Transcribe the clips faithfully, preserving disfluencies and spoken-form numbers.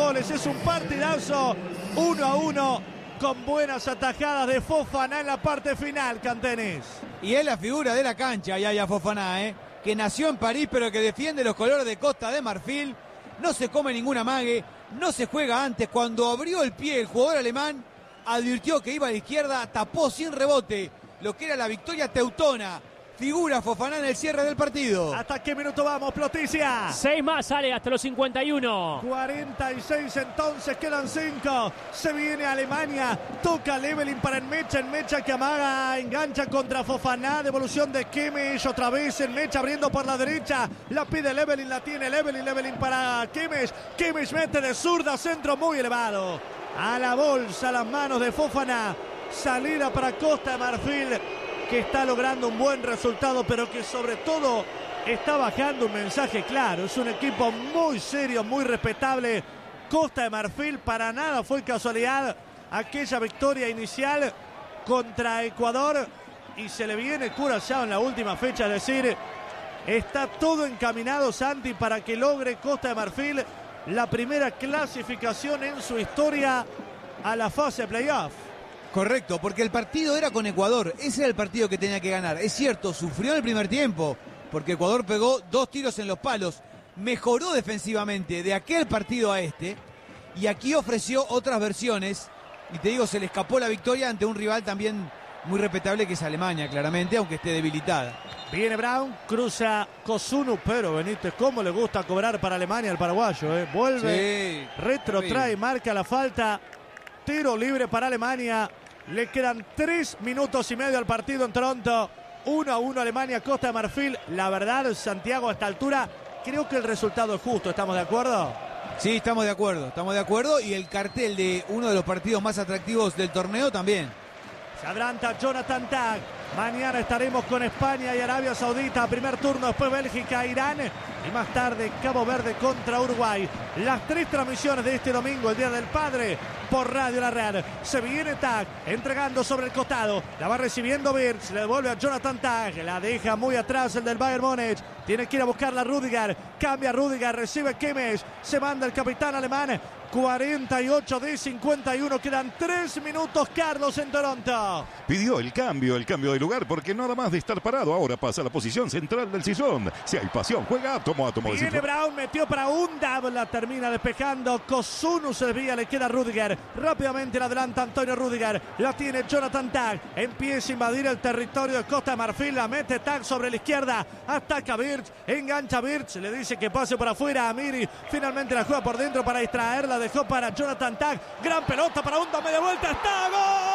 goles. Es un partidazo, uno a uno, con buenas atajadas de Fofana en la parte final, Cantenis. Y es la figura de la cancha, Yaya Fofana, ¿eh? Que nació en París, pero que defiende los colores de Costa de Marfil. No se come ninguna mague, no se juega antes. Cuando abrió el pie el jugador alemán, advirtió que iba a la izquierda, tapó sin rebote lo que era la victoria teutona. Figura Fofana en el cierre del partido. ¿Hasta qué minuto vamos, Ploticia? Seis más, sale hasta los cincuenta y uno. cuarenta y seis entonces, quedan cinco. Se viene Alemania, toca Levelin para Enmecha, Enmecha que amaga, engancha contra Fofana, devolución de Kimmich, otra vez Enmecha abriendo por la derecha, la pide Levelin, la tiene Levelin, Levelin para Kimmich, Kimmich mete de zurda, centro muy elevado. A la bolsa, a las manos de Fofana, salida para Costa de Marfil, que está logrando un buen resultado, pero que sobre todo está bajando un mensaje claro. Es un equipo muy serio, muy respetable. Costa de Marfil, para nada fue casualidad aquella victoria inicial contra Ecuador, y se le viene Curazao en la última fecha, es decir, está todo encaminado, Santi, para que logre Costa de Marfil la primera clasificación en su historia a la fase de playoff. Correcto, porque el partido era con Ecuador, ese era el partido que tenía que ganar. Es cierto, sufrió en el primer tiempo, porque Ecuador pegó dos tiros en los palos, mejoró defensivamente de aquel partido a este, y aquí ofreció otras versiones, y te digo, se le escapó la victoria ante un rival también muy respetable que es Alemania, claramente, aunque esté debilitada. Viene Brown, cruza Kosunu, pero Benítez, cómo le gusta cobrar para Alemania el paraguayo, ¿eh? Vuelve, sí, retrotrae, marca la falta. Tiro libre para Alemania. Le quedan tres minutos y medio al partido en Toronto. uno a uno Alemania, Costa de Marfil. La verdad, Santiago, a esta altura, creo que el resultado es justo. ¿Estamos de acuerdo? Sí, estamos de acuerdo. Estamos de acuerdo. Y el cartel de uno de los partidos más atractivos del torneo también. Se adelanta Jonathan Tah. Mañana estaremos con España y Arabia Saudita. Primer turno, después Bélgica, Irán. Y más tarde Cabo Verde contra Uruguay. Las tres transmisiones de este domingo, el Día del Padre, por Radio La Real. Se viene Tah, entregando sobre el costado. La va recibiendo Wirtz, le devuelve a Jonathan Tah. La deja muy atrás el del Bayern Múnich. Tiene que ir a buscarla Rüdiger. Cambia Rüdiger, recibe Kimmich. Se manda el capitán alemán. cuarenta y ocho de cincuenta y uno. Quedan tres minutos, Carlos, en Toronto. Pidió el cambio, el cambio de lugar, porque nada más de estar parado, ahora pasa a la posición central del sillón. Si hay pasión, juega átomo, átomo. Viene Brown, metió para Undav, la termina despejando. Kosunu se desvía, le queda Rüdiger. Rápidamente la adelanta Antonio Rüdiger. La tiene Jonathan Tah. Empieza a invadir el territorio de Costa de Marfil. La mete Tah sobre la izquierda. Ataca Wirtz, engancha Wirtz. Le dice que pase por afuera a Amiri. Finalmente la juega por dentro para distraerla. Dejó para Jonathan Tah. Gran pelota para Undav, media vuelta. ¡Está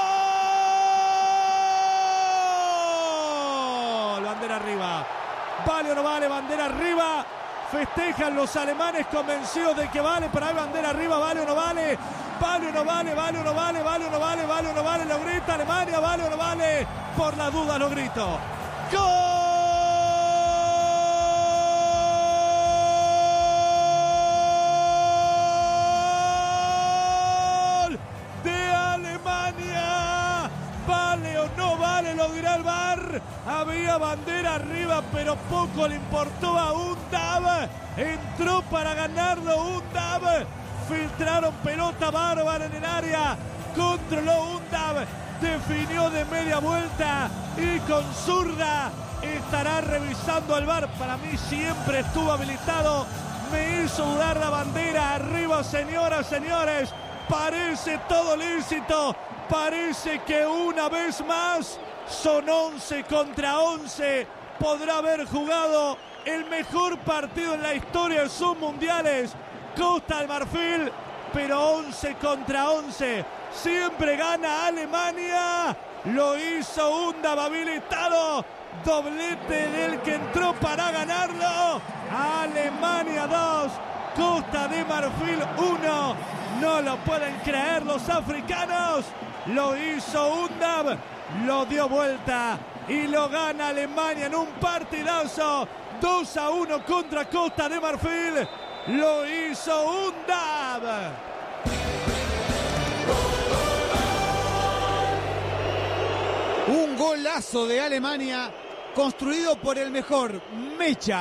gol! Bandera arriba. ¿Vale o no vale? Bandera arriba. Festejan los alemanes convencidos de que vale, pero hay bandera arriba. ¿Vale o no vale? ¿Vale o no vale? ¿Vale o no vale? ¿Vale o no vale? ¿Vale o no vale? Lo grita Alemania. ¿Vale o no vale? Por la duda lo grito. ¡Gol! ¿Vale o no vale? Lo dirá el V A R. Había bandera arriba, pero poco le importó a Undav. Entró para ganarlo Undav. Filtraron pelota bárbara en el área. Controló Undav. Definió de media vuelta. Y con zurda estará revisando el V A R. Para mí siempre estuvo habilitado. Me hizo dudar la bandera. Arriba, señoras, señores. Parece todo lícito. Parece que una vez más son once contra once. Podrá haber jugado el mejor partido en la historia de sus mundiales Costa del Marfil, pero once contra once. Siempre gana Alemania. Lo hizo Undav habilitado. Doblete del que entró para ganarlo. Alemania dos, Costa de Marfil uno. No lo pueden creer los africanos. Lo hizo Undav, lo dio vuelta y lo gana Alemania en un partidazo. dos a uno contra Costa de Marfil. Lo hizo Undav. Un golazo de Alemania construido por el mejor, Mecha.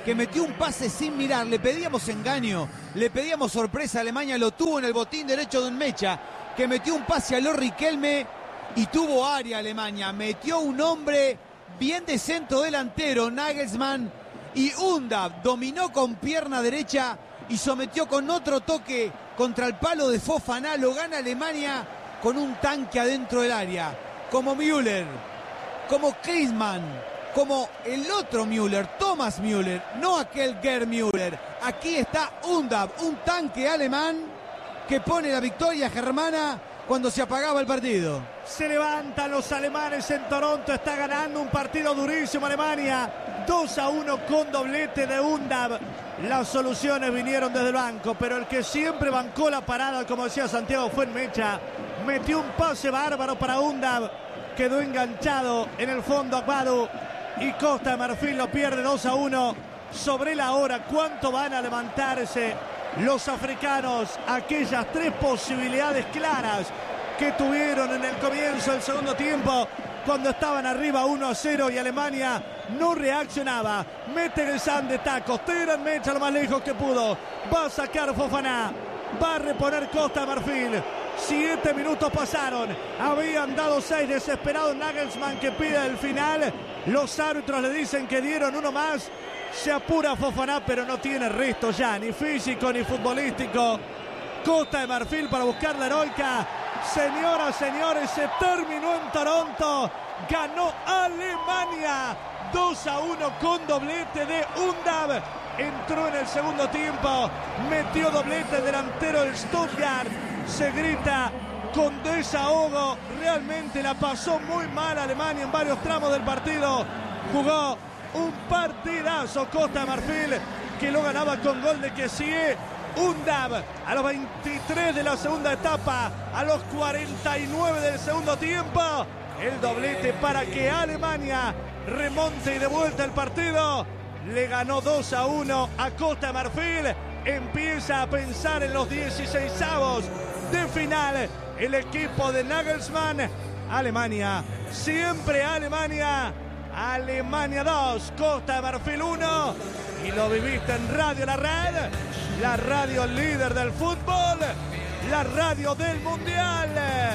que metió un pase sin mirar. Le pedíamos engaño, le pedíamos sorpresa. Alemania lo tuvo en el botín derecho de Nmecha, que metió un pase a Lord Riquelme y tuvo área Alemania. Metió un hombre bien de centro delantero, Nagelsmann, y Undav dominó con pierna derecha y sometió con otro toque contra el palo de Fofana. Lo gana Alemania con un tanque adentro del área, como Müller, como Klinsmann, como el otro Müller, Thomas Müller, no aquel Gerd Müller. Aquí está Undav, un tanque alemán que pone la victoria germana cuando se apagaba el partido. Se levantan los alemanes en Toronto, está ganando un partido durísimo Alemania, dos a uno con doblete de Undav. Las soluciones vinieron desde el banco, pero el que siempre bancó la parada, como decía Santiago, fue Nmecha. Metió un pase bárbaro para Undav, quedó enganchado en el fondo Aguado y Costa de Marfil lo pierde dos a uno sobre la hora. ¿Cuánto van a levantarse los africanos? Aquellas tres posibilidades claras que tuvieron en el comienzo del segundo tiempo, cuando estaban arriba uno a cero y Alemania no reaccionaba. Mete el San de tacos, tira Nmecha lo más lejos que pudo, va a sacar Fofana, va a reponer Costa de Marfil. Siete minutos pasaron, habían dado seis, desesperado Nagelsmann que pide el final. Los árbitros le dicen que dieron uno más. Se apura Fofana, pero no tiene resto ya, ni físico ni futbolístico. Costa de Marfil para buscar la heroica. Señoras, señores, se terminó en Toronto. Ganó Alemania dos a uno con doblete de Undav. Entró en el segundo tiempo, metió doblete delantero del Stuttgart. Se grita con desahogo. Realmente la pasó muy mal Alemania en varios tramos del partido. Jugó un partidazo Costa de Marfil, que lo ganaba con gol de Kessie. Undav a los veintitrés de la segunda etapa, a los cuarenta y nueve del segundo tiempo, el doblete para que Alemania remonte y de vuelta el partido. Le ganó dos a uno a Costa de Marfil. Empieza a pensar en los dieciseisavos de final el equipo de Nagelsmann. Alemania, siempre Alemania. Alemania dos, Costa de Marfil uno. Y lo viviste en Radio La Red, la radio líder del fútbol, la radio del mundial.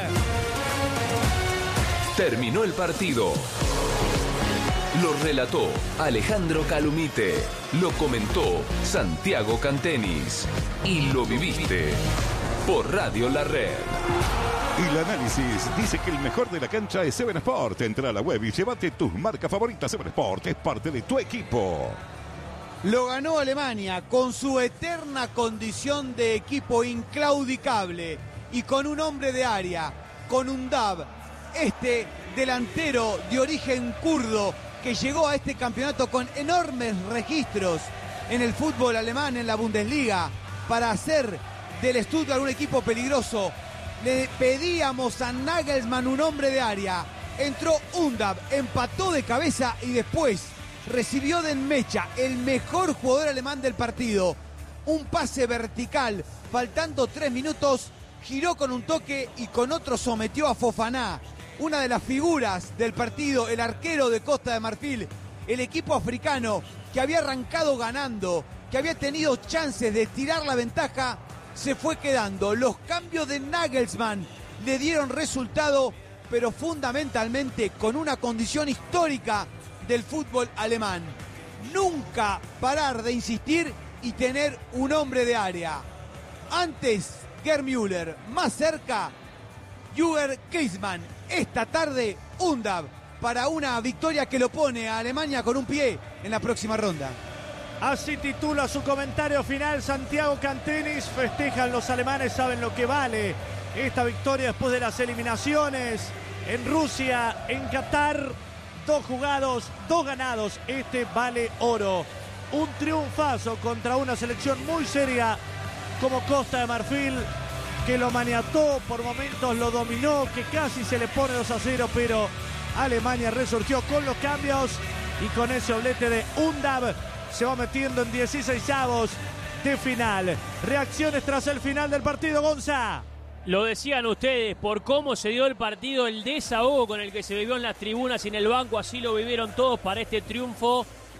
Terminó el partido. Lo relató Alejandro Calumite. Lo comentó Santiago Cantenis. Y lo viviste por Radio La Red. Y el análisis dice que el mejor de la cancha es Seven Sport. Entra a la web y llévate tus marcas favoritas. Seven Sport es parte de tu equipo. Lo ganó Alemania con su eterna condición de equipo inclaudicable y con un hombre de área, con Undav, este delantero de origen kurdo que llegó a este campeonato con enormes registros en el fútbol alemán, en la Bundesliga, para hacer del Stuttgart un equipo peligroso. Le pedíamos a Nagelsmann un hombre de área. Entró Undav, empató de cabeza y después recibió de Nmecha, el mejor jugador alemán del partido, un pase vertical, faltando tres minutos, giró con un toque y con otro sometió a Fofana, una de las figuras del partido, el arquero de Costa de Marfil. El equipo africano que había arrancado ganando, que había tenido chances de estirar la ventaja, se fue quedando. Los cambios de Nagelsmann le dieron resultado, pero fundamentalmente con una condición histórica del fútbol alemán: nunca parar de insistir y tener un hombre de área. Antes Gerd Müller, más cerca Jürgen Klinsmann. Esta tarde Undav, para una victoria que lo pone a Alemania con un pie en la próxima ronda. Así titula su comentario final Santiago Cantenis. Festejan los alemanes, saben lo que vale esta victoria después de las eliminaciones en Rusia, en Qatar. Dos jugados, dos ganados, este vale oro. Un triunfazo contra una selección muy seria como Costa de Marfil, que lo maniató, por momentos lo dominó, que casi se le pone dos a cero, pero Alemania resurgió con los cambios y con ese doblete de Undav se va metiendo en dieciseisavos de final. Reacciones tras el final del partido, Gonza. Lo decían ustedes, por cómo se dio el partido, el desahogo con el que se vivió en las tribunas y en el banco, así lo vivieron todos para este triunfo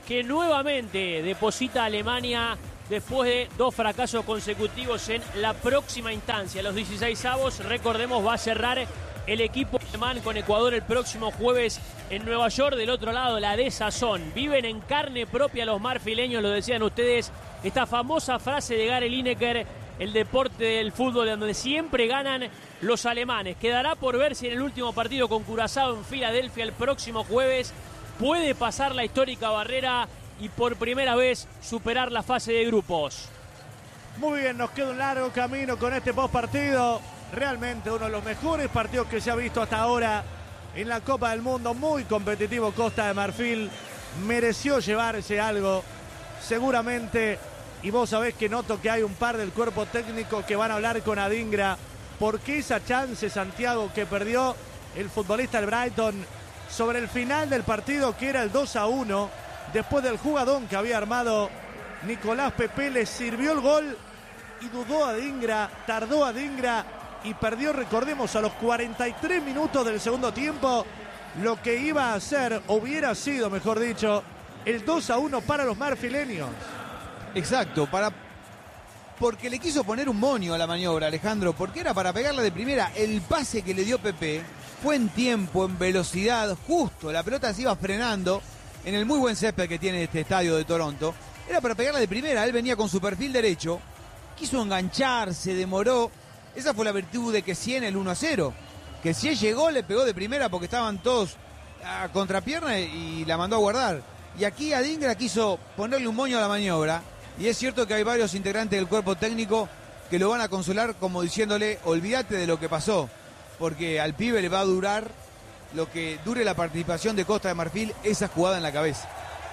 que nuevamente deposita a Alemania después de dos fracasos consecutivos en la próxima instancia. Los dieciseisavos, recordemos, va a cerrar el equipo alemán con Ecuador el próximo jueves en Nueva York. Del otro lado, la desazón. Viven en carne propia los marfileños, lo decían ustedes, esta famosa frase de Gary Lineker, el deporte del fútbol donde siempre ganan los alemanes. Quedará por ver si en el último partido con Curazao en Filadelfia el próximo jueves puede pasar la histórica barrera y por primera vez superar la fase de grupos. Muy bien, nos queda un largo camino con este postpartido. Realmente uno de los mejores partidos que se ha visto hasta ahora en la Copa del Mundo. Muy competitivo Costa de Marfil. Mereció llevarse algo, seguramente. Y vos sabés que noto que hay un par del cuerpo técnico que van a hablar con Adingra. Porque esa chance, Santiago, que perdió el futbolista del Brighton sobre el final del partido, que era el dos a uno, después del jugadón que había armado Nicolás Pepe, le sirvió el gol y dudó Adingra, tardó Adingra y perdió, recordemos, a los cuarenta y tres minutos del segundo tiempo, lo que iba a ser, o hubiera sido, mejor dicho, el dos a uno para los marfileños. Exacto, para porque le quiso poner un moño a la maniobra, Alejandro, porque era para pegarla de primera. El pase que le dio Pepe fue en tiempo, en velocidad, justo, la pelota se iba frenando en el muy buen césped que tiene este estadio de Toronto. Era para pegarla de primera, él venía con su perfil derecho, quiso engancharse, demoró. Esa fue la virtud de Kessié en el uno a cero. Kessié llegó, le pegó de primera porque estaban todos a contrapierna y la mandó a guardar. Y aquí Adingra quiso ponerle un moño a la maniobra. Y es cierto que hay varios integrantes del cuerpo técnico que lo van a consolar como diciéndole, olvídate de lo que pasó, porque al pibe le va a durar lo que dure la participación de Costa de Marfil, esa jugada en la cabeza.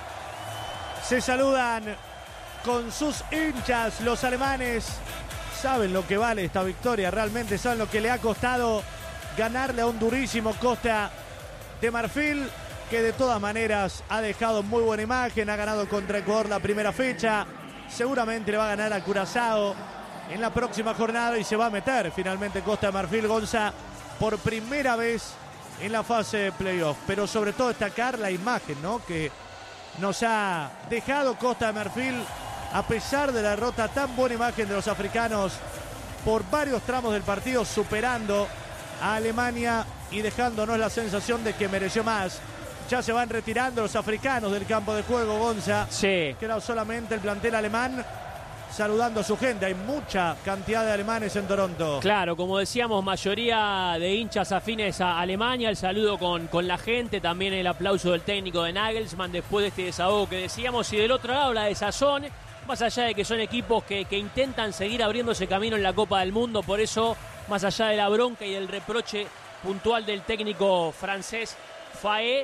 Se saludan con sus hinchas los alemanes. Saben lo que vale esta victoria, realmente saben lo que le ha costado ganarle a un durísimo Costa de Marfil, que de todas maneras ha dejado muy buena imagen, ha ganado contra Ecuador la primera fecha, seguramente le va a ganar a Curazao en la próxima jornada y se va a meter finalmente Costa de Marfil, Gonza, por primera vez en la fase de playoff. Pero sobre todo destacar la imagen, ¿no?, que nos ha dejado Costa de Marfil, a pesar de la derrota, tan buena imagen de los africanos por varios tramos del partido, superando a Alemania y dejándonos la sensación de que mereció más. Ya se van retirando los africanos del campo de juego, Gonza. Sí. Queda solamente el plantel alemán saludando a su gente. Hay mucha cantidad de alemanes en Toronto. Claro, como decíamos, mayoría de hinchas afines a Alemania. El saludo con, con la gente, también el aplauso del técnico de Nagelsmann después de este desahogo que decíamos. Y del otro lado, la desazón, más allá de que son equipos que, que intentan seguir abriéndose camino en la Copa del Mundo. Por eso, más allá de la bronca y del reproche puntual del técnico francés Faé,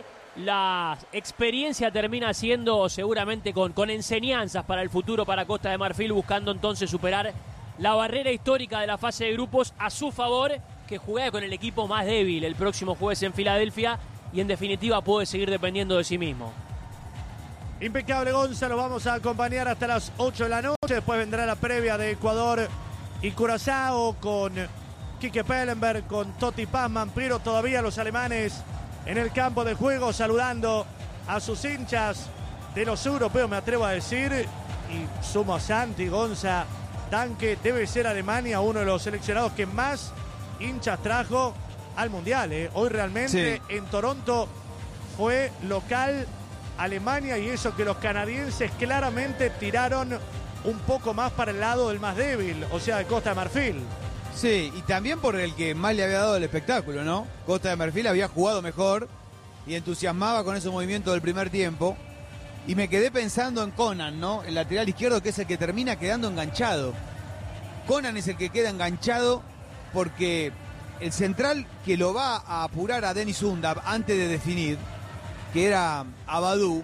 la experiencia termina siendo seguramente con, con enseñanzas para el futuro para Costa de Marfil, buscando entonces superar la barrera histórica de la fase de grupos a su favor, que juega con el equipo más débil el próximo jueves en Filadelfia y en definitiva puede seguir dependiendo de sí mismo. Impecable, Gonzalo, vamos a acompañar hasta las ocho de la noche, después vendrá la previa de Ecuador y Curazao con Quique Pellenberg, con Totti Pazman, pero todavía los alemanes en el campo de juego saludando a sus hinchas de los europeos, me atrevo a decir, y sumo a Santi, Gonza, Tanque, debe ser Alemania uno de los seleccionados que más hinchas trajo al Mundial, ¿eh? Hoy realmente sí. En Toronto fue local Alemania, y eso que los canadienses claramente tiraron un poco más para el lado del más débil, o sea, de Costa de Marfil. Sí, y también por el que más le había dado el espectáculo, ¿no? Costa de Marfil había jugado mejor y entusiasmaba con esos movimientos del primer tiempo. Y me quedé pensando en Conan, ¿no? El lateral izquierdo, que es el que termina quedando enganchado. Conan es el que queda enganchado porque el central que lo va a apurar a Denis Undab antes de definir, que era Abadou,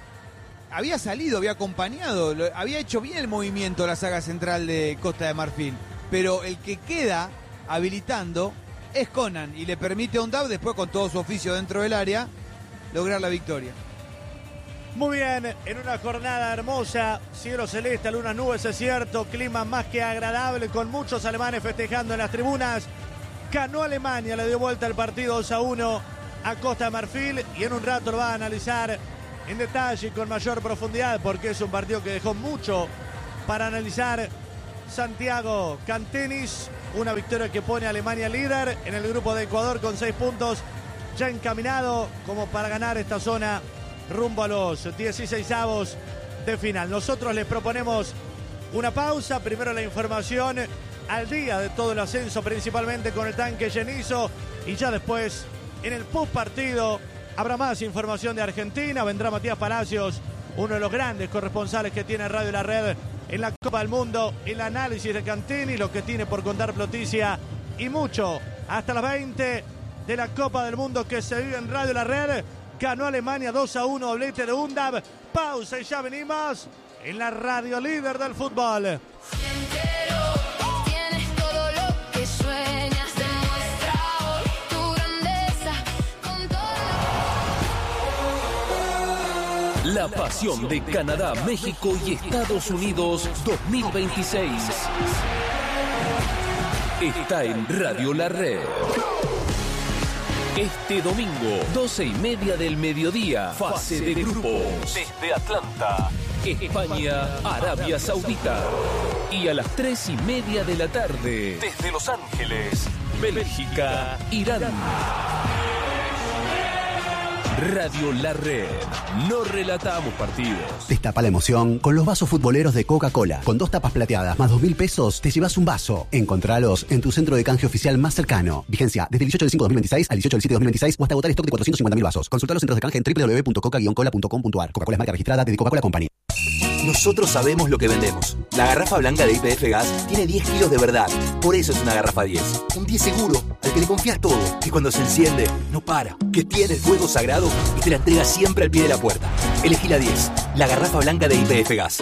había salido, había acompañado, había hecho bien el movimiento la saga central de Costa de Marfil. Pero el que queda habilitando es Conan y le permite a Undab, después con todo su oficio dentro del área, lograr la victoria. Muy bien, en una jornada hermosa, cielo celeste, algunas nubes, es cierto, clima más que agradable, con muchos alemanes festejando en las tribunas. Ganó Alemania, le dio vuelta el partido dos a uno a Costa de Marfil, y en un rato lo va a analizar en detalle y con mayor profundidad, porque es un partido que dejó mucho para analizar. Santiago Cantenis, una victoria que pone a Alemania líder en el grupo de Ecuador con seis puntos, ya encaminado como para ganar esta zona rumbo a los dieciseisavos de final. Nosotros les proponemos una pausa, primero la información al día de todo el ascenso, principalmente con el tanque llenizo, y ya después en el post partido habrá más información de Argentina. Vendrá Matías Palacios, uno de los grandes corresponsales que tiene Radio La Red en la Copa del Mundo, el análisis de Cantini, lo que tiene por contar Ploticia y mucho hasta las veinte de la Copa del Mundo que se vive en Radio La Red. Ganó Alemania dos a uno, doblete de Undav. Pausa y ya venimos en la radio líder del fútbol. La pasión de Canadá, México y Estados Unidos dos mil veintiséis está en Radio La Red. Este domingo, doce y media del mediodía, fase de grupos. Desde Atlanta, España, Arabia Saudita. Y a las tres y media de la tarde, desde Los Ángeles, Bélgica, Irán. Radio La Red. No relatamos partidos. Destapa la emoción con los vasos futboleros de Coca-Cola. Con dos tapas plateadas más dos mil pesos, te llevas un vaso. Encontralos en tu centro de canje oficial más cercano. Vigencia desde el dieciocho del cinco de dos mil veintiséis al dieciocho del siete de dos mil veintiséis o hasta agotar stock de cuatrocientos cincuenta mil vasos. Consulta los centros de canje en doble u doble u doble u punto coca guion cola punto com punto a r. Coca-Cola es marca registrada de The Coca-Cola Company. Nosotros sabemos lo que vendemos. La garrafa blanca de Y P F Gas tiene diez kilos de verdad. Por eso es una garrafa diez. Un diez seguro, al que le confías todo. Que cuando se enciende, no para. Que tiene el fuego sagrado y te la entrega siempre al pie de la puerta. Elegí la diez. La garrafa blanca de Y P F Gas.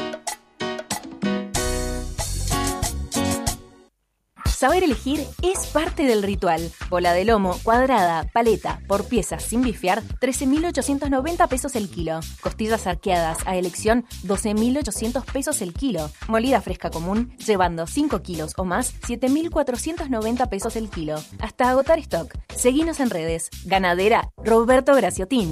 Saber elegir es parte del ritual. Bola de lomo, cuadrada, paleta, por piezas sin bifear, trece mil ochocientos noventa pesos el kilo. Costillas arqueadas a elección, doce mil ochocientos pesos el kilo. Molida fresca común, llevando cinco kilos o más, siete mil cuatrocientos noventa pesos el kilo. Hasta agotar stock. Seguinos en redes. Ganadera Roberto Graciotín.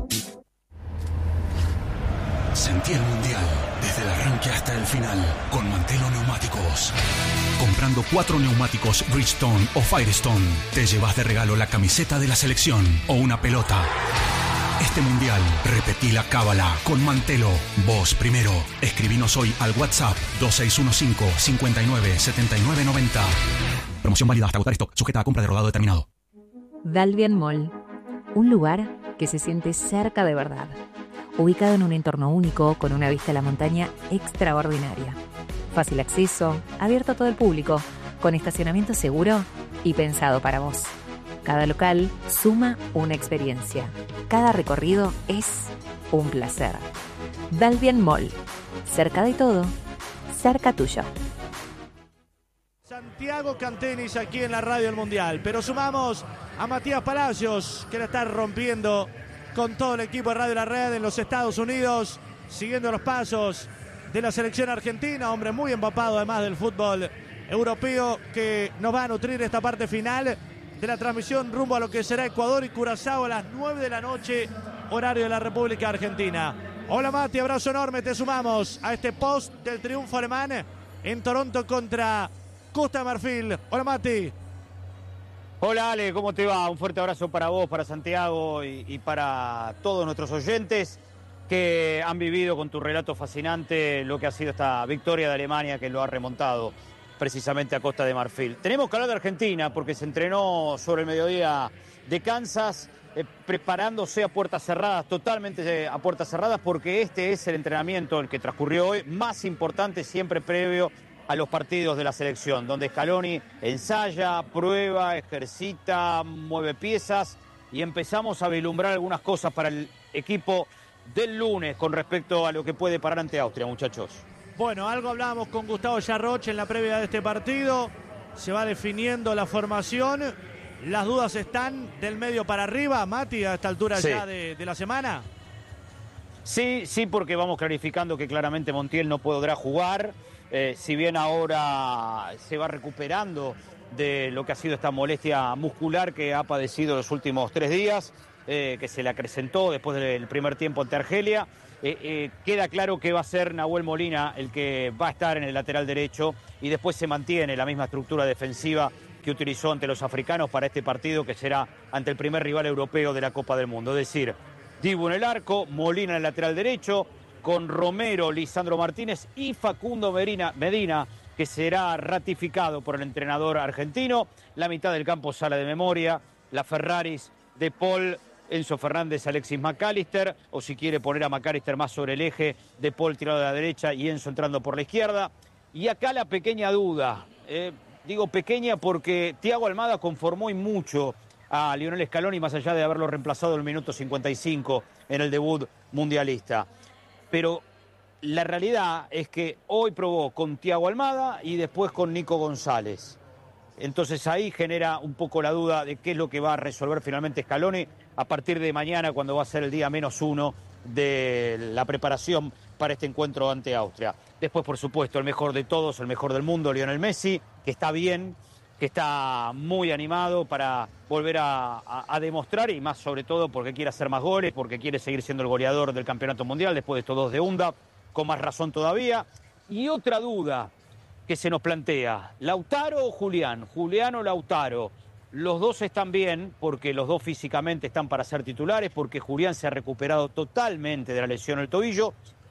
Sentí el mundial desde el arranque hasta el final con Mantelo Neumáticos. Comprando cuatro neumáticos Bridgestone o Firestone, te llevas de regalo la camiseta de la selección o una pelota. Este mundial, repetí la cábala con Mantelo. Vos primero. Escribinos hoy al WhatsApp dos seis uno cinco, cinco nueve, siete nueve nueve cero. Promoción válida hasta agotar stock, sujeta a compra de rodado determinado. Dalvian Mall, un lugar que se siente cerca de verdad. Ubicado en un entorno único, con una vista a la montaña extraordinaria. Fácil acceso, abierto a todo el público, con estacionamiento seguro y pensado para vos. Cada local suma una experiencia. Cada recorrido es un placer. Dalvian Mall. Cerca de todo, cerca tuyo. Santiago Cantenis aquí en la Radio del Mundial. Pero sumamos a Matías Palacios, que la está rompiendo con todo el equipo de Radio La Red en los Estados Unidos, siguiendo los pasos de la selección argentina, hombre muy empapado además del fútbol europeo, que nos va a nutrir esta parte final de la transmisión rumbo a lo que será Ecuador y Curazao a las nueve de la noche, horario de la República Argentina. Hola Mati, abrazo enorme, te sumamos a este post del triunfo alemán en Toronto contra Costa de Marfil. Hola Mati. Hola Ale, ¿cómo te va? Un fuerte abrazo para vos, para Santiago y, y para todos nuestros oyentes que han vivido con tu relato fascinante lo que ha sido esta victoria de Alemania que lo ha remontado precisamente a Costa de Marfil. Tenemos que hablar de Argentina porque se entrenó sobre el mediodía de Kansas, eh, preparándose a puertas cerradas, totalmente a puertas cerradas, porque este es el entrenamiento, el que transcurrió hoy, más importante siempre previo a los partidos de la selección, donde Scaloni ensaya, prueba, ejercita, mueve piezas y empezamos a vislumbrar algunas cosas para el equipo del lunes con respecto a lo que puede parar ante Austria, muchachos. Bueno, algo hablábamos con Gustavo Yarroch en la previa de este partido. Se va definiendo la formación. Las dudas están del medio para arriba, Mati, a esta altura sí. ya de, de la semana. Sí, sí, porque vamos clarificando que claramente Montiel no podrá jugar. Eh, si bien ahora se va recuperando de lo que ha sido esta molestia muscular que ha padecido los últimos tres días, eh, que se le acrecentó después del primer tiempo ante Argelia. Eh, eh, queda claro que va a ser Nahuel Molina el que va a estar en el lateral derecho y después se mantiene la misma estructura defensiva que utilizó ante los africanos para este partido, que será ante el primer rival europeo de la Copa del Mundo. Es decir, Dibu en el arco, Molina en el lateral derecho, con Romero, Lisandro Martínez y Facundo Medina, Medina, que será ratificado por el entrenador argentino. La mitad del campo sale de memoria, la Ferraris de Paul, Enzo Fernández, Alexis McAllister, o si quiere poner a McAllister más sobre el eje, de Paul tirado de la derecha y Enzo entrando por la izquierda. Y acá la pequeña duda, eh, digo pequeña porque Thiago Almada conformó y mucho a Lionel Scaloni, más allá de haberlo reemplazado en el minuto cincuenta y cinco en el debut mundialista. Pero la realidad es que hoy probó con Thiago Almada y después con Nico González. Entonces ahí genera un poco la duda de qué es lo que va a resolver finalmente Scaloni a partir de mañana, cuando va a ser el día menos uno de la preparación para este encuentro ante Austria. Después, por supuesto, el mejor de todos, el mejor del mundo, Lionel Messi, que está bien, que está muy animado para volver a, a, a demostrar, y más sobre todo porque quiere hacer más goles, porque quiere seguir siendo el goleador del campeonato mundial después de estos dos de Unda, con más razón todavía. Y otra duda que se nos plantea, ¿Lautaro o Julián? Julián o Lautaro. Los dos están bien, porque los dos físicamente están para ser titulares, porque Julián se ha recuperado totalmente de la lesión del tobillo.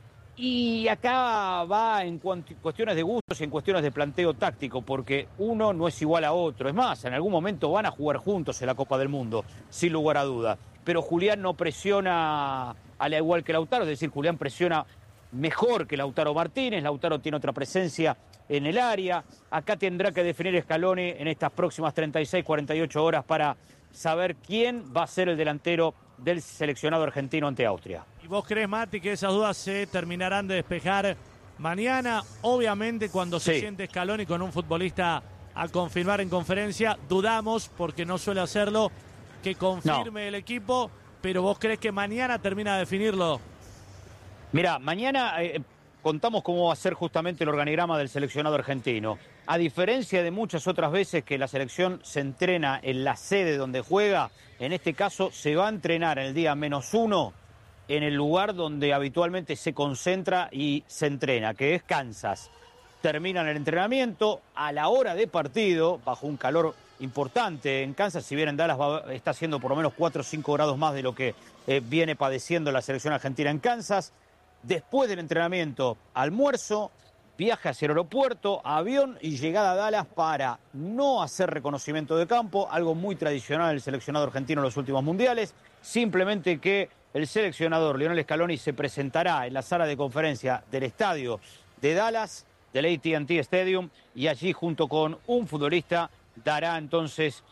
Y acá va en cuestiones de gustos y en cuestiones de planteo táctico, porque uno no es igual a otro. Es más, en algún momento van a jugar juntos en la Copa del Mundo, sin lugar a duda. Pero Julián no presiona al igual que Lautaro, es decir, Julián presiona mejor que Lautaro Martínez. Lautaro tiene otra presencia en el área. Acá tendrá que definir Scaloni en estas próximas treinta y seis, cuarenta y ocho horas para saber quién va a ser el delantero del seleccionado argentino ante Austria. ¿Y vos crees, Mati, que esas dudas se terminarán de despejar mañana? Obviamente, cuando se Sí. siente Scaloni con un futbolista a confirmar en conferencia, dudamos, porque no suele hacerlo, que confirme No. el equipo, pero vos crees que mañana termina de definirlo. Mirá, mañana eh, contamos cómo va a ser justamente el organigrama del seleccionado argentino. A diferencia de muchas otras veces que la selección se entrena en la sede donde juega, en este caso se va a entrenar en el día menos uno en el lugar donde habitualmente se concentra y se entrena, que es Kansas. Terminan el entrenamiento a la hora de partido, bajo un calor importante en Kansas, si bien en Dallas va, está haciendo por lo menos cuatro o cinco grados más de lo que eh, viene padeciendo la selección argentina en Kansas. Después del entrenamiento, almuerzo, viaje hacia el aeropuerto, avión y llegada a Dallas para no hacer reconocimiento de campo, algo muy tradicional del seleccionado argentino en los últimos mundiales, simplemente que el seleccionador Lionel Scaloni se presentará en la sala de conferencia del estadio de Dallas, del A T and T Stadium, y allí junto con un futbolista dará entonces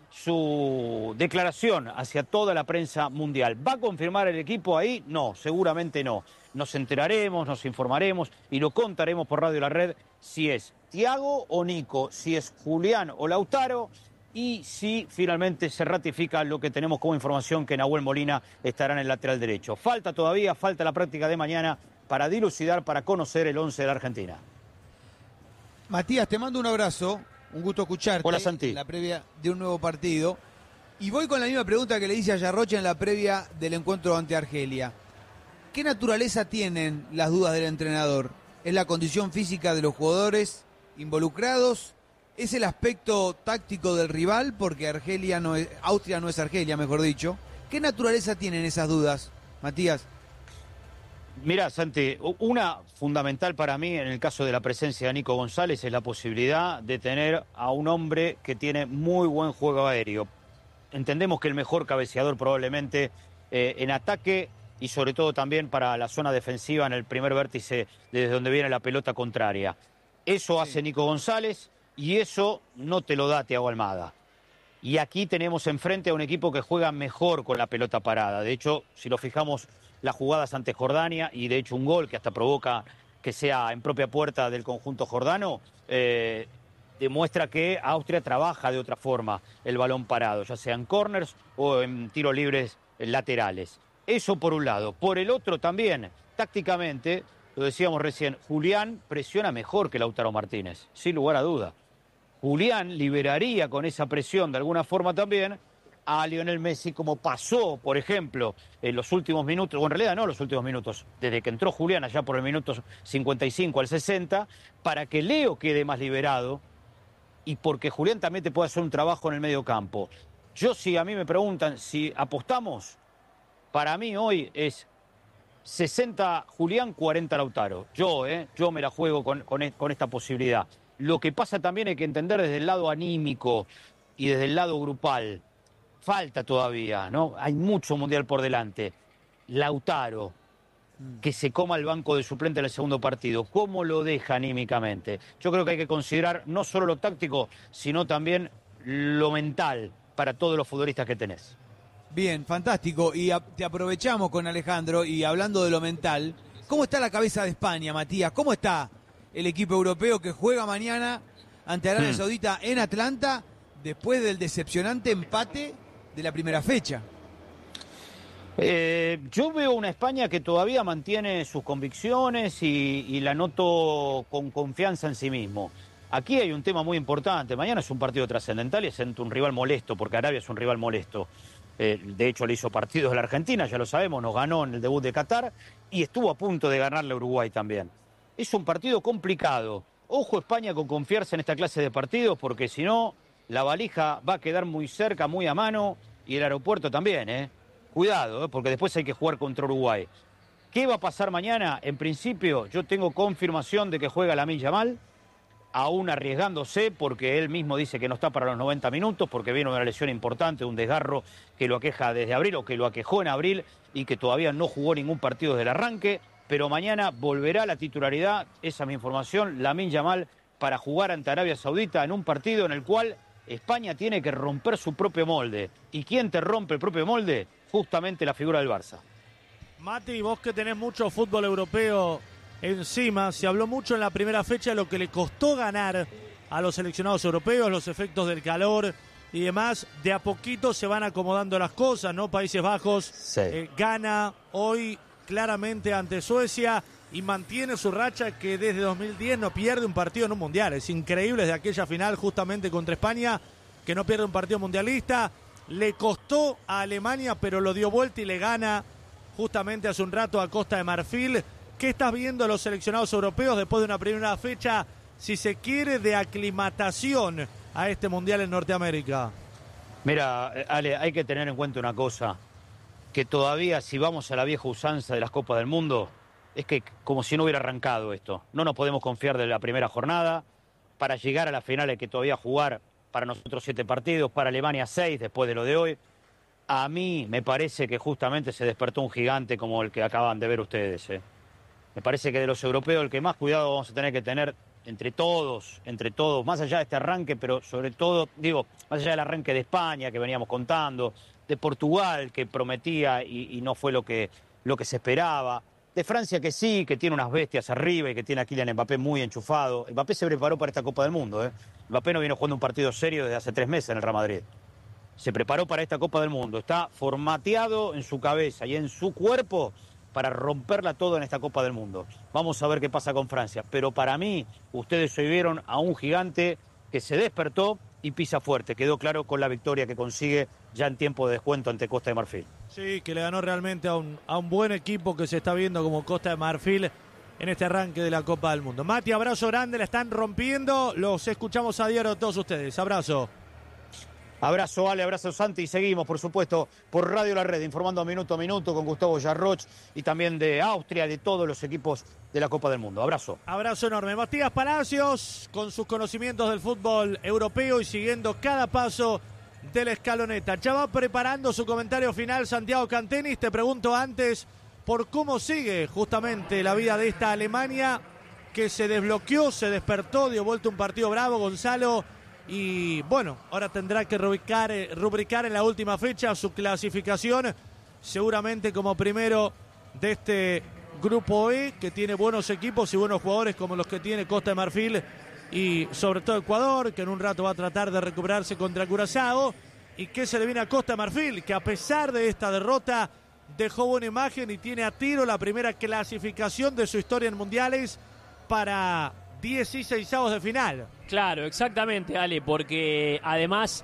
su declaración hacia toda la prensa mundial. ¿Va a confirmar el equipo ahí? No, seguramente no. Nos enteraremos, nos informaremos y lo contaremos por Radio La Red si es Thiago o Nico, si es Julián o Lautaro, y si finalmente se ratifica lo que tenemos como información, que Nahuel Molina estará en el lateral derecho. Falta todavía, falta la práctica de mañana para dilucidar, para conocer el once de la Argentina. Matías, te mando un abrazo. Un gusto escucharte. Hola, Santi. En la previa de un nuevo partido. Y voy con la misma pregunta que le hice a Yarrocha en la previa del encuentro ante Argelia. ¿Qué naturaleza tienen las dudas del entrenador? ¿Es la condición física de los jugadores involucrados? ¿Es el aspecto táctico del rival? Porque Argelia no es, Austria no es Argelia, mejor dicho. ¿Qué naturaleza tienen esas dudas, Matías? Mirá, Santi, una fundamental para mí en el caso de la presencia de Nico González es la posibilidad de tener a un hombre que tiene muy buen juego aéreo. Entendemos que el mejor cabeceador probablemente eh, en ataque y sobre todo también para la zona defensiva en el primer vértice desde donde viene la pelota contraria. Eso sí hace Nico González y eso no te lo da Thiago Almada. Y aquí tenemos enfrente a un equipo que juega mejor con la pelota parada. De hecho, si lo fijamos, las jugadas ante Jordania y de hecho un gol que hasta provoca que sea en propia puerta del conjunto jordano, eh, demuestra que Austria trabaja de otra forma el balón parado, ya sea en corners o en tiros libres laterales. Eso por un lado. Por el otro también, tácticamente, lo decíamos recién, Julián presiona mejor que Lautaro Martínez, sin lugar a duda. Julián liberaría con esa presión de alguna forma también a Lionel Messi, como pasó, por ejemplo, en los últimos minutos, o en realidad no los últimos minutos, desde que entró Julián allá por el minuto cincuenta y cinco al sesenta, para que Leo quede más liberado y porque Julián también te puede hacer un trabajo en el medio campo. Yo, si a mí me preguntan si apostamos, para mí hoy es sesenta Julián, cuarenta Lautaro. Yo, eh, yo me la juego con, con, con esta posibilidad. Lo que pasa también hay que entender desde el lado anímico y desde el lado grupal. Falta todavía, ¿no? Hay mucho mundial por delante. Lautaro, que se coma el banco de suplente en el segundo partido. ¿Cómo lo deja anímicamente? Yo creo que hay que considerar no solo lo táctico, sino también lo mental para todos los futbolistas que tenés. Bien, fantástico. Y a, te aprovechamos con Alejandro y hablando de lo mental, ¿cómo está la cabeza de España, Matías? ¿Cómo está el equipo europeo que juega mañana ante Arabia hmm. Saudita en Atlanta después del decepcionante empate de la primera fecha? Eh, yo veo una España que todavía mantiene sus convicciones y, y la noto con confianza en sí mismo. Aquí hay un tema muy importante. Mañana es un partido trascendental y es ante un rival molesto, porque Arabia es un rival molesto. Eh, de hecho, le hizo partidos a la Argentina, ya lo sabemos, nos ganó en el debut de Qatar y estuvo a punto de ganarle a Uruguay también. Es un partido complicado. Ojo España con confiarse en esta clase de partidos, porque si no, la valija va a quedar muy cerca, muy a mano, y el aeropuerto también, ¿eh? Cuidado, ¿eh? Porque después hay que jugar contra Uruguay. ¿Qué va a pasar mañana? En principio, yo tengo confirmación de que juega Lamine Yamal, aún arriesgándose, porque él mismo dice que no está para los noventa minutos, porque viene una lesión importante, un desgarro que lo aqueja desde abril, o que lo aquejó en abril, y que todavía no jugó ningún partido desde el arranque, pero mañana volverá a la titularidad, esa es mi información, Lamine Yamal, para jugar ante Arabia Saudita en un partido en el cual España tiene que romper su propio molde. ¿Y quién te rompe el propio molde? Justamente la figura del Barça. Mati, vos que tenés mucho fútbol europeo encima, se habló mucho en la primera fecha de lo que le costó ganar a los seleccionados europeos, los efectos del calor y demás. De a poquito se van acomodando las cosas, ¿no? Países Bajos sí. eh, gana hoy claramente ante Suecia y mantiene su racha que desde dos mil diez no pierde un partido en un mundial. Es increíble desde aquella final justamente contra España que no pierde un partido mundialista. Le costó a Alemania, pero lo dio vuelta y le gana justamente hace un rato a Costa de Marfil. ¿Qué estás viendo los seleccionados europeos después de una primera fecha, si se quiere, de aclimatación a este mundial en Norteamérica? Mira, Ale, hay que tener en cuenta una cosa, que todavía si vamos a la vieja usanza de las Copas del Mundo, es que como si no hubiera arrancado esto. No nos podemos confiar de la primera jornada. Para llegar a la final hay que todavía jugar para nosotros siete partidos, para Alemania seis después de lo de hoy. A mí me parece que justamente se despertó un gigante como el que acaban de ver ustedes. ¿eh? Me parece que de los europeos el que más cuidado vamos a tener que tener entre todos, entre todos, más allá de este arranque, pero sobre todo, digo, más allá del arranque de España que veníamos contando, de Portugal que prometía y, y no fue lo que, lo que se esperaba, de Francia que sí, que tiene unas bestias arriba y que tiene a Kylian Mbappé muy enchufado. Mbappé se preparó para esta Copa del Mundo, ¿eh? Mbappé no viene jugando un partido serio desde hace tres meses en el Real Madrid. Se preparó para esta Copa del Mundo, está formateado en su cabeza y en su cuerpo para romperla todo en esta Copa del Mundo. Vamos a ver qué pasa con Francia. Pero para mí, ustedes hoy vieron a un gigante que se despertó y pisa fuerte. Quedó claro con la victoria que consigue ya en tiempo de descuento ante Costa de Marfil. Sí, que le ganó realmente a un, a un buen equipo que se está viendo como Costa de Marfil en este arranque de la Copa del Mundo. Mati, abrazo grande, la están rompiendo. Los escuchamos a diario todos ustedes. Abrazo. Abrazo Ale, abrazo Santi y seguimos por supuesto por Radio La Red informando minuto a minuto con Gustavo Yarroch y también de Austria, de todos los equipos de la Copa del Mundo. Abrazo. Abrazo enorme. Matías Palacios con sus conocimientos del fútbol europeo y siguiendo cada paso de la escaloneta. Ya va preparando su comentario final Santiago Cantenis. Te pregunto antes por cómo sigue justamente la vida de esta Alemania que se desbloqueó, se despertó, dio vuelta un partido bravo, Gonzalo. Y bueno, ahora tendrá que rubricar, rubricar en la última fecha su clasificación, seguramente como primero de este grupo E, que tiene buenos equipos y buenos jugadores como los que tiene Costa de Marfil y sobre todo Ecuador, que en un rato va a tratar de recuperarse contra Curazao. Y que se le viene a Costa de Marfil, que a pesar de esta derrota dejó buena imagen y tiene a tiro la primera clasificación de su historia en mundiales para dieciseisavos de final. Claro, exactamente, Ale, porque además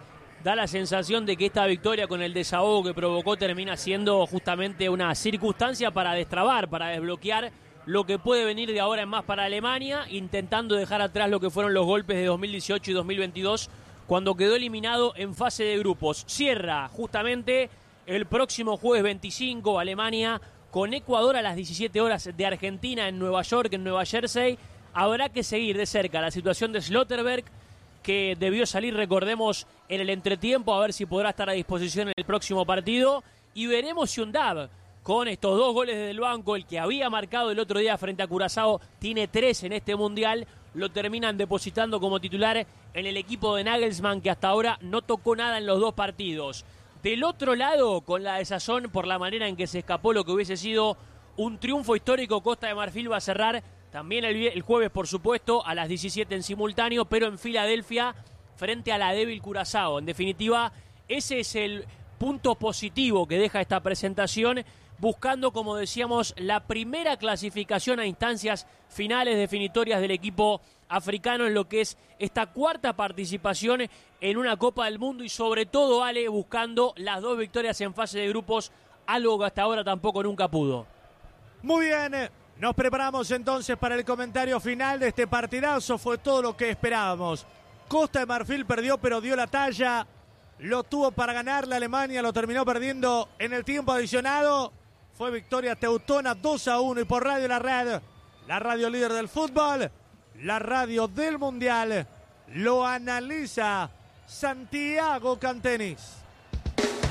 da la sensación de que esta victoria con el desahogo que provocó termina siendo justamente una circunstancia para destrabar, para desbloquear lo que puede venir de ahora en más para Alemania, intentando dejar atrás lo que fueron los golpes de dos mil dieciocho y dos mil veintidós, cuando quedó eliminado en fase de grupos. Cierra justamente el próximo jueves veinticinco Alemania con Ecuador a las diecisiete horas de Argentina en Nueva York, en Nueva Jersey. Habrá que seguir de cerca la situación de Schlotterberg, que debió salir, recordemos, en el entretiempo, a ver si podrá estar a disposición en el próximo partido. Y veremos si Undav, con estos dos goles desde el banco, el que había marcado el otro día frente a Curazao, tiene tres en este Mundial, lo terminan depositando como titular en el equipo de Nagelsmann, que hasta ahora no tocó nada en los dos partidos. Del otro lado, con la desazón por la manera en que se escapó lo que hubiese sido un triunfo histórico, Costa de Marfil va a cerrar también el, el jueves, por supuesto, a las diecisiete en simultáneo, pero en Filadelfia, frente a la débil Curazao. En definitiva, ese es el punto positivo que deja esta presentación, buscando, como decíamos, la primera clasificación a instancias finales definitorias del equipo africano en lo que es esta cuarta participación en una Copa del Mundo y sobre todo, Ale, buscando las dos victorias en fase de grupos, algo que hasta ahora tampoco nunca pudo. Muy bien, nos preparamos entonces para el comentario final de este partidazo. Fue todo lo que esperábamos. Costa de Marfil perdió, pero dio la talla. Lo tuvo para ganar la Alemania, lo terminó perdiendo en el tiempo adicionado. Fue victoria teutona dos a uno y por Radio La Red, la radio líder del fútbol, la radio del Mundial, lo analiza Santiago Cantenis.